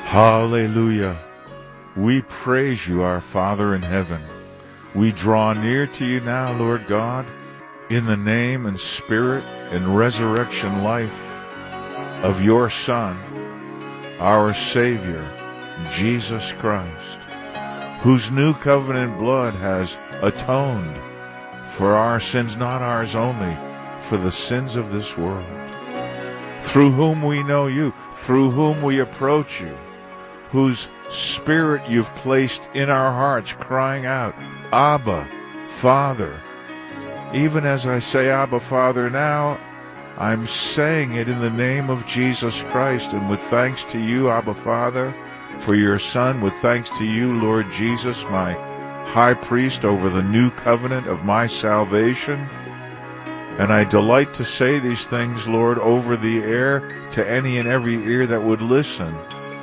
Hallelujah. We praise you, our Father in heaven. We draw near to you now, Lord God, in the name and spirit and resurrection life of your Son, our Savior, Jesus Christ, whose new covenant blood has atoned for our sins, not ours only, for the sins of this world, through whom we know you, through whom we approach you, whose Spirit you've placed in our hearts, crying out, Abba, Father. Even as I say Abba, Father now, I'm saying it in the name of Jesus Christ, and with thanks to you, Abba, Father, for your Son, with thanks to you, Lord Jesus, my high priest over the new covenant of my salvation. And I delight to say these things, Lord, over the air to any and every ear that would listen,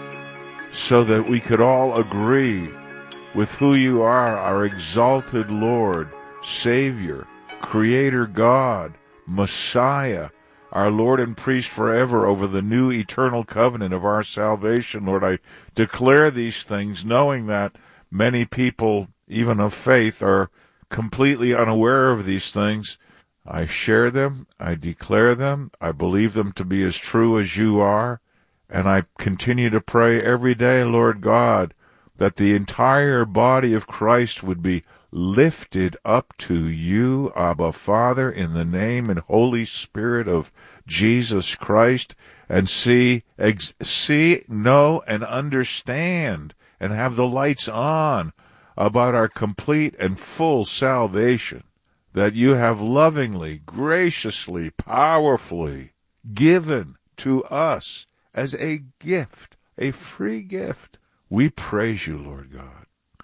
so that we could all agree with who you are, our exalted Lord, Savior, Creator God, Messiah, our Lord and Priest forever over the new eternal covenant of our salvation. Lord, I declare these things knowing that many people, even of faith, are completely unaware of these things. I share them, I declare them, I believe them to be as true as you are. And I continue to pray every day, Lord God, that the entire body of Christ would be lifted up to you, Abba Father, in the name and Holy Spirit of Jesus Christ, and see, know, and understand, and have the lights on about our complete and full salvation that you have lovingly, graciously, powerfully given to us as a gift, a free gift. We praise you, Lord God.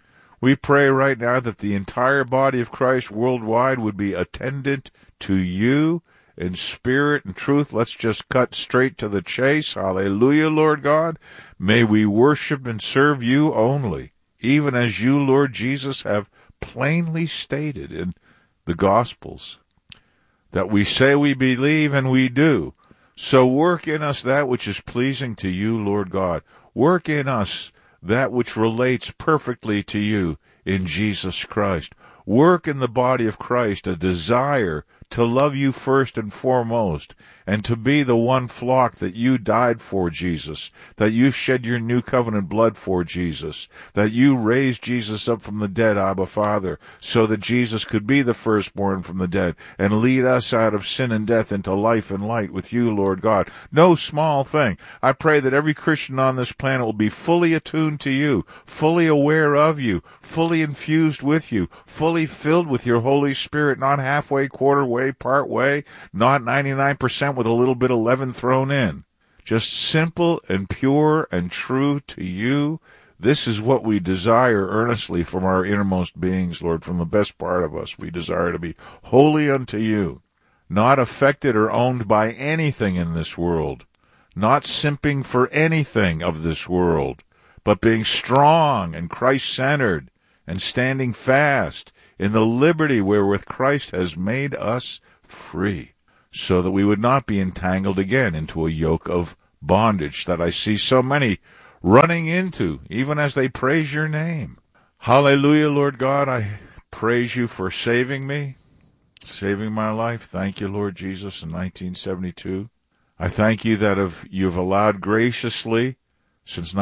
We pray right now that the entire body of Christ worldwide would be attendant to you in spirit and truth. Let's just cut straight to the chase. Hallelujah, Lord God. May we worship and serve you only, even as you, Lord Jesus, have plainly stated in the Gospels, that we say we believe and we do. So work in us that which is pleasing to you, Lord God. Work in us that which relates perfectly to you in Jesus Christ. Work in the body of Christ a desire to love you first and foremost, and to be the one flock that you died for, Jesus, that you shed your new covenant blood for, Jesus, that you raised Jesus up from the dead, Abba Father, so that Jesus could be the firstborn from the dead and lead us out of sin and death into life and light with you, Lord God. No small thing. I pray that every Christian on this planet will be fully attuned to you, fully aware of you, fully infused with you, fully filled with your Holy Spirit, not halfway, quarter way, part way, not 99% with a little bit of leaven thrown in. Just simple and pure and true to you. This is what we desire earnestly from our innermost beings, Lord, from the best part of us. We desire to be holy unto you, not affected or owned by anything in this world, not simping for anything of this world, but being strong and Christ-centered and standing fast in the liberty wherewith Christ has made us free, so that we would not be entangled again into a yoke of bondage that I see so many running into, even as they praise your name. Hallelujah, Lord God. I praise you for saving me, saving my life. Thank you, Lord Jesus, in 1972. I thank you that you've allowed graciously since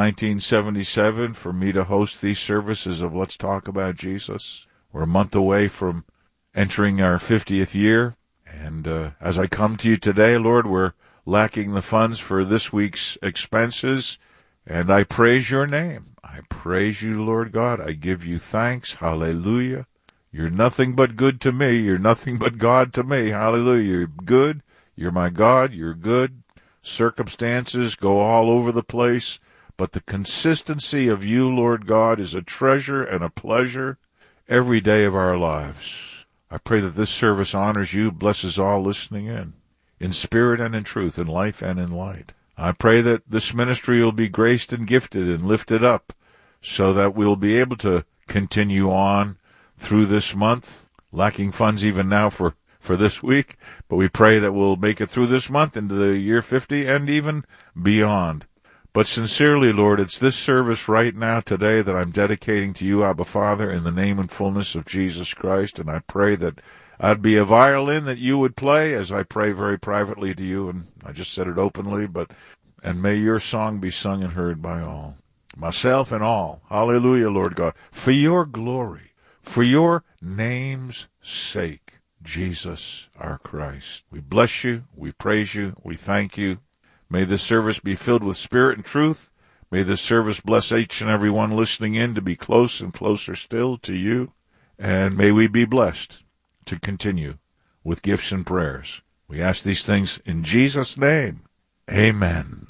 1977 for me to host these services of Let's Talk About Jesus. We're a month away from entering our 50th year, and as I come to you today, Lord, we're lacking the funds for this week's expenses, and I praise your name. I praise you, Lord God. I give you thanks. Hallelujah. You're nothing but good to me. You're nothing but God to me. Hallelujah. You're good. You're my God. You're good. Circumstances go all over the place, but the consistency of you, Lord God, is a treasure and a pleasure every day of our lives. I pray that this service honors you, blesses all listening in spirit and in truth, in life and in light. I pray that this ministry will be graced and gifted and lifted up, so that we'll be able to continue on through this month, lacking funds even now for this week, but we pray that we'll make it through this month into the year 50 and even beyond. But sincerely, Lord, it's this service right now today that I'm dedicating to you, Abba Father, in the name and fullness of Jesus Christ. And I pray that I'd be a violin that you would play as I pray very privately to you. And I just said it openly, and may your song be sung and heard by all, myself and all. Hallelujah, Lord God, for your glory, for your name's sake, Jesus, our Christ. We bless you, we praise you, we thank you. May this service be filled with spirit and truth. May this service bless each and every one listening in to be close and closer still to you. And may we be blessed to continue with gifts and prayers. We ask these things in Jesus' name. Amen.